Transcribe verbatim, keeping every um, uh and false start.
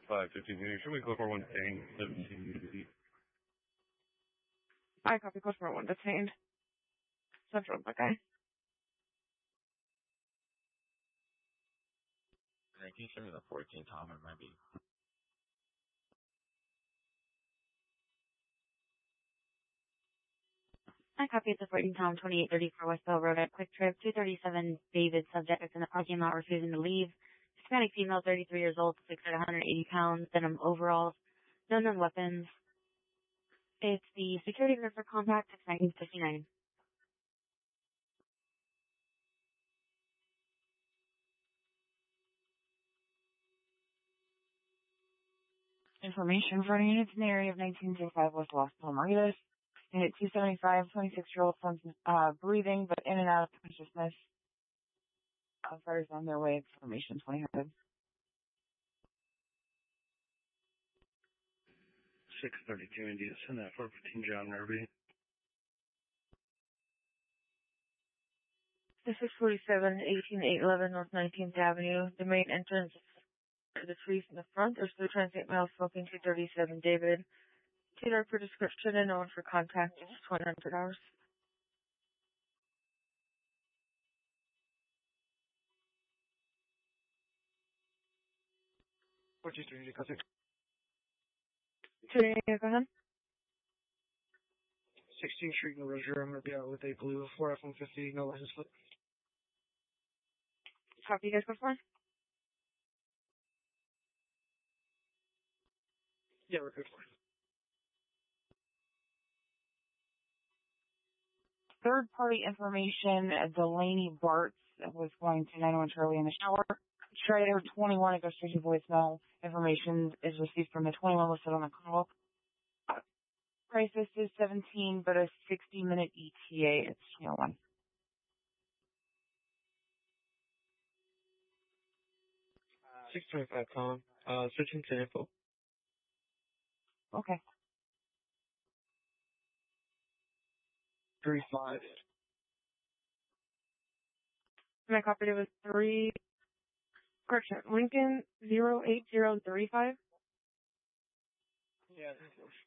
five fifteen. Show me code for one detained. seventeen. I copy code for one detained. Central, okay. Can you show me the fourteen Tom? It might be. I copied the fourteen Tom, twenty-eight thirty-four Westbell Road at Quick Trip, two thirty-seven David, subject is in the parking lot refusing to leave. Hispanic female, thirty-three years old, six foot one hundred eighty pounds, denim overalls, no known weapons. It's the security guard for Compact, six nineteen fifty-nine. Information for units in the area of nineteen oh five West Los Palmaritas. Unit two seventy-five, twenty-six-year-old son's uh, breathing, but in and out of consciousness. Firefighters on their way. Information twenty hundred. six thirty-two India, send that for fifteen John Nerby. This is forty-seven, eighteen, eight eleven North nineteenth Avenue. The main entrance to the trees in the front. There's the transit male smoking, two thirty-seven David. Two dollars per description and no one for contact. It's twenty hundred dollars. forty-three India, cousin. Two India, go ahead. sixteenth Street in Rozier. I'm going to be out with a blue four F one fifty, no license plate. Copy, you guys go for it? Yeah, we're good for it. Third-party information, Delaney Bartz was going to nine one Charlie in the shower. Strider twenty-one, it goes straight to voicemail. Information is received from the twenty-one listed on the call. Crisis is seventeen, but a sixty-minute E T A, it's twenty-one. six twenty-five, Colin. Uh, switching to info. Okay. three five. My copy was three, correction, Lincoln zero eight zero three five. Yeah, that's close.